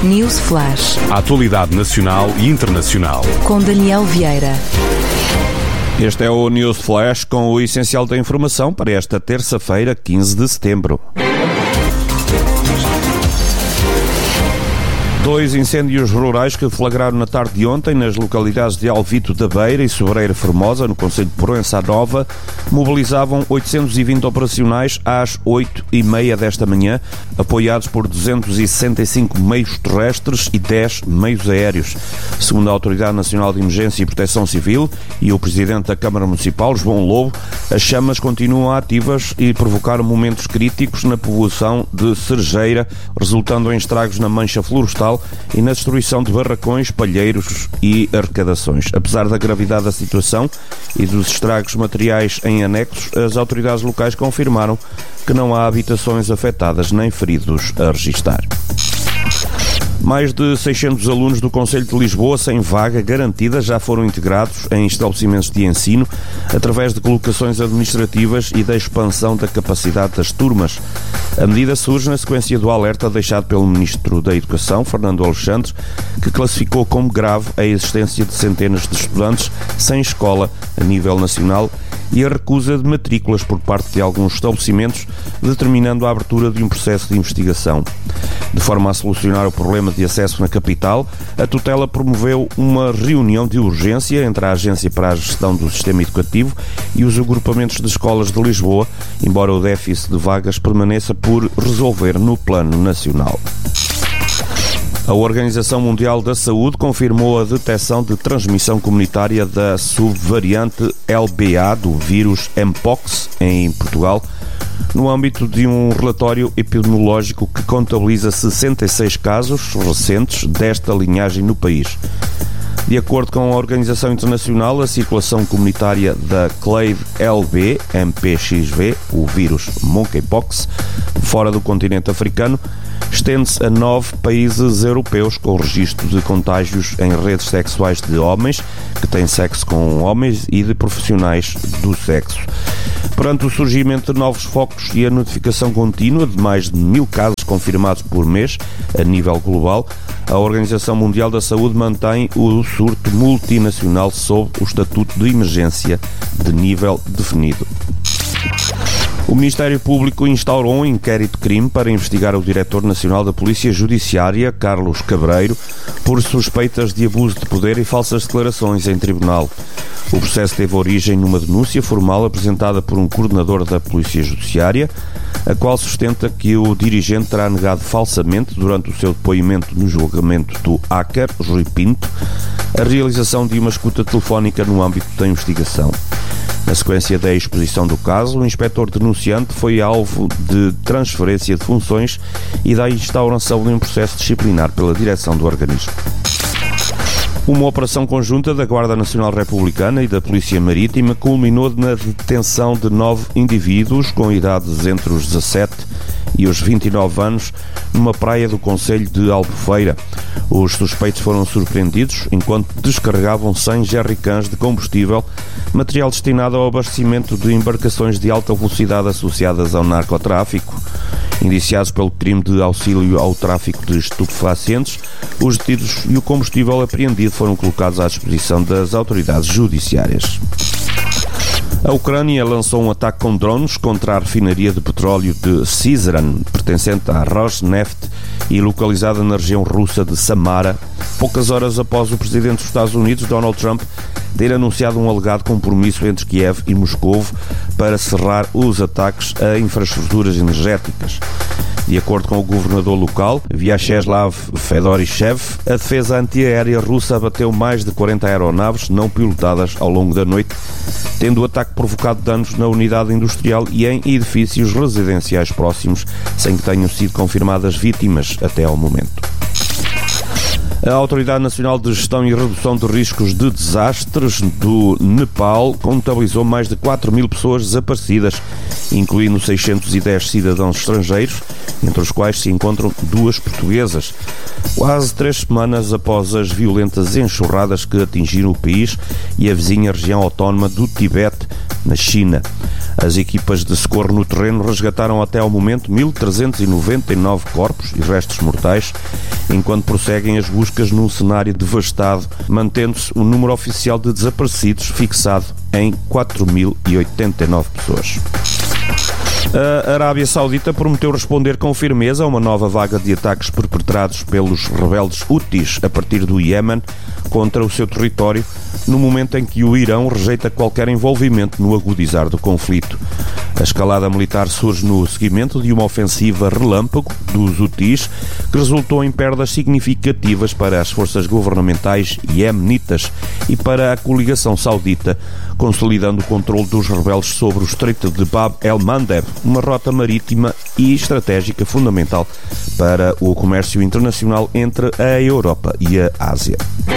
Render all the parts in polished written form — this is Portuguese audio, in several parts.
News Flash. A atualidade nacional e internacional. Com Daniel Vieira. Este é o News Flash com o essencial da informação para esta terça-feira, 15 de setembro. 2 incêndios rurais que flagraram na tarde de ontem nas localidades de Alvito da Beira e Sobreira Formosa, no concelho de Proença Nova, mobilizavam 820 operacionais às 8h30 desta manhã, apoiados por 265 meios terrestres e 10 meios aéreos. Segundo a Autoridade Nacional de Emergência e Proteção Civil e o Presidente da Câmara Municipal, João Lobo, as chamas continuam ativas e provocaram momentos críticos na povoação de Cerejeira, resultando em estragos na mancha florestal e na destruição de barracões, palheiros e arrecadações. Apesar da gravidade da situação e dos estragos materiais em anexos, as autoridades locais confirmaram que não há habitações afetadas nem feridos a registar. Mais de 600 alunos do Concelho de Lisboa sem vaga garantida já foram integrados em estabelecimentos de ensino através de colocações administrativas e da expansão da capacidade das turmas. A medida surge na sequência do alerta deixado pelo Ministro da Educação, Fernando Alexandre, que classificou como grave a existência de centenas de estudantes sem escola a nível nacional e a recusa de matrículas por parte de alguns estabelecimentos, determinando a abertura de um processo de investigação. De forma a solucionar o problema de acesso na capital, a tutela promoveu uma reunião de urgência entre a Agência para a Gestão do Sistema Educativo e os agrupamentos de escolas de Lisboa, embora o déficit de vagas permaneça por resolver no plano nacional. A Organização Mundial da Saúde confirmou a detecção de transmissão comunitária da subvariante LBA do vírus Mpox em Portugal, no âmbito de um relatório epidemiológico que contabiliza 66 casos recentes desta linhagem no país. De acordo com a Organização Internacional, a circulação comunitária da Clade LB, MPXV, o vírus Monkeypox, fora do continente africano, estende-se a 9 países europeus com registro de contágios em redes sexuais de homens que têm sexo com homens e de profissionais do sexo. Perante o surgimento de novos focos e a notificação contínua de mais de 1000 casos confirmados por mês a nível global, a Organização Mundial da Saúde mantém o surto multinacional sob o estatuto de emergência de nível definido. O Ministério Público instaurou um inquérito-crime para investigar o Diretor Nacional da Polícia Judiciária, Carlos Cabreiro, por suspeitas de abuso de poder e falsas declarações em tribunal. O processo teve origem numa denúncia formal apresentada por um coordenador da Polícia Judiciária, a qual sustenta que o dirigente terá negado falsamente, durante o seu depoimento no julgamento do hacker, Rui Pinto, a realização de uma escuta telefónica no âmbito da investigação. Na sequência da exposição do caso, o inspetor denunciante foi alvo de transferência de funções e da instauração de um processo disciplinar pela direção do organismo. Uma operação conjunta da Guarda Nacional Republicana e da Polícia Marítima culminou na detenção de 9 indivíduos com idades entre os 17 e os 29 anos numa praia do concelho de Albufeira. Os suspeitos foram surpreendidos enquanto descarregavam 100 jerrycans de combustível, material destinado ao abastecimento de embarcações de alta velocidade associadas ao narcotráfico. Indiciados pelo crime de auxílio ao tráfico de estupefacientes, os detidos e o combustível apreendido foram colocados à disposição das autoridades judiciárias. A Ucrânia lançou um ataque com drones contra a refinaria de petróleo de Syzran, pertencente à Rosneft e localizada na região russa de Samara, poucas horas após o presidente dos Estados Unidos, Donald Trump, ter anunciado um alegado compromisso entre Kiev e Moscovo para cerrar os ataques a infraestruturas energéticas. De acordo com o governador local, Vyacheslav Fedorishev, a defesa antiaérea russa abateu mais de 40 aeronaves não pilotadas ao longo da noite, tendo o ataque provocado danos na unidade industrial e em edifícios residenciais próximos, sem que tenham sido confirmadas vítimas até ao momento. A Autoridade Nacional de Gestão e Redução de Riscos de Desastres do Nepal contabilizou mais de 4.000 pessoas desaparecidas, incluindo 610 cidadãos estrangeiros, entre os quais se encontram 2 portuguesas, quase 3 semanas após as violentas enxurradas que atingiram o país e a vizinha região autónoma do Tibete, na China. As equipas de socorro no terreno resgataram até ao momento 1.399 corpos e restos mortais, enquanto prosseguem as buscas num cenário devastado, mantendo-se o número oficial de desaparecidos fixado em 4.089 pessoas. A Arábia Saudita prometeu responder com firmeza a uma nova vaga de ataques perpetrados pelos rebeldes Houthis a partir do Iémen contra o seu território, no momento em que o Irão rejeita qualquer envolvimento no agudizar do conflito. A escalada militar surge no seguimento de uma ofensiva relâmpago dos Houthis, que resultou em perdas significativas para as forças governamentais iemenitas e para a coligação saudita, consolidando o controle dos rebeldes sobre o Estreito de Bab el-Mandeb, uma rota marítima e estratégica fundamental para o comércio internacional entre a Europa e a Ásia.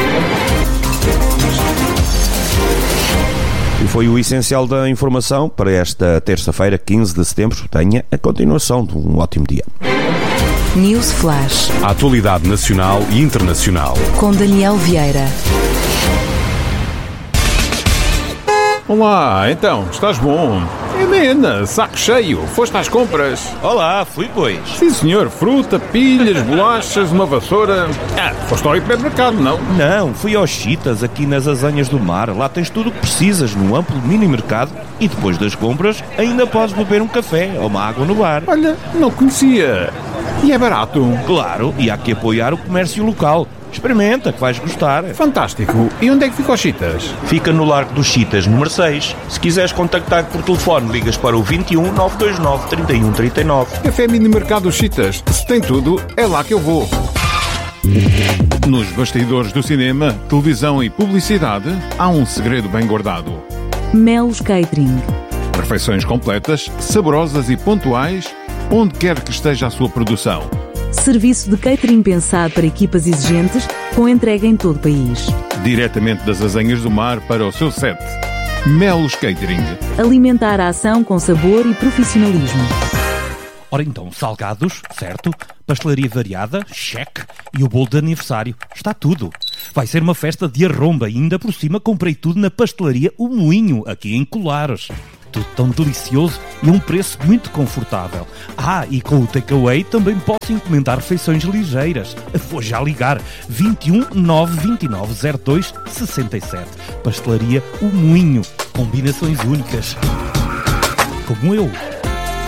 E foi o essencial da informação para esta terça-feira, 15 de setembro. Tenha a continuação de um ótimo dia. News Flash. A atualidade nacional e internacional. Com Daniel Vieira. Olá, então, estás bom? Helena, saco cheio, foste às compras? Olá, fui pois. Sim senhor, fruta, pilhas, bolachas, uma vassoura... foste ao hipermercado, não? Não, fui aos Chitas, aqui nas Azanhas do Mar. Lá tens tudo o que precisas num amplo mini-mercado e depois das compras ainda podes beber um café ou uma água no bar. Olha, não conhecia. E é barato? Claro, e há que apoiar o comércio local. Experimenta, que vais gostar. Fantástico. E onde é que fica os Chitas? Fica no Largo dos Chitas, número 6. Se quiseres contactar por telefone, ligas para o 21 929 31 39. Café Mini Mercado Chitas. Se tem tudo, é lá que eu vou. Nos bastidores do cinema, televisão e publicidade, há um segredo bem guardado. Melos Catering. Refeições completas, saborosas e pontuais, onde quer que esteja a sua produção. Serviço de catering pensado para equipas exigentes, com entrega em todo o país. Diretamente das Azanhas do Mar para o seu set. Melos Catering. Alimentar a ação com sabor e profissionalismo. Ora então, salgados, certo? Pastelaria variada, cheque. E o bolo de aniversário, está tudo. Vai ser uma festa de arromba e ainda por cima comprei tudo na pastelaria O Moinho, aqui em Colares. Tudo tão delicioso e a um preço muito confortável. E com o takeaway também posso encomendar refeições ligeiras. Vou já ligar. 21 929 02 67. Pastelaria O Moinho. Combinações únicas. Como eu.